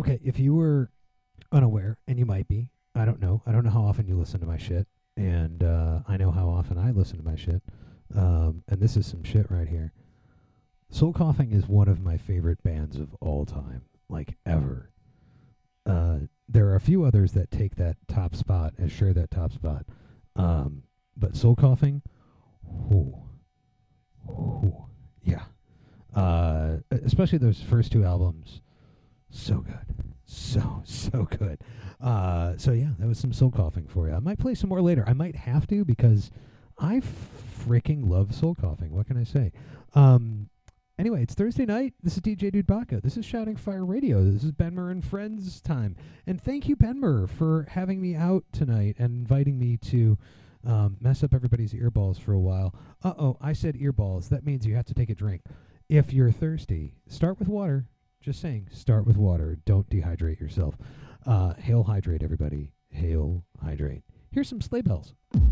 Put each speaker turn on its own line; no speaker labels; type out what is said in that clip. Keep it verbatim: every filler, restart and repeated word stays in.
Okay, if you were unaware, and you might be, I don't know. I don't know how often you listen to my shit, and uh, I know how often I listen to my shit. Um, and this is some shit right here. Soul Coughing is one of my favorite bands of all time, like ever. Uh, there are a few others that take that top spot and share that top spot. Um, but Soul Coughing, whoo, whoo, yeah. Uh, especially those first two albums, so good, so so good. Uh, so yeah, that was some Soul Coughing for you. I might play some more later. I might have to because I freaking love Soul Coughing. What can I say? Um, Anyway, it's Thursday night. This is D J Dude Baca. This is Shouting Fire Radio. This is Benmer and Friends time. And thank you, Benmer, for having me out tonight and inviting me to um, mess up everybody's earballs for a while. Uh-oh, I said earballs. That means you have to take a drink. If you're thirsty, start with water. Just saying, start with water. Don't dehydrate yourself. Uh, hail hydrate, everybody. Hail hydrate. Here's some sleigh bells.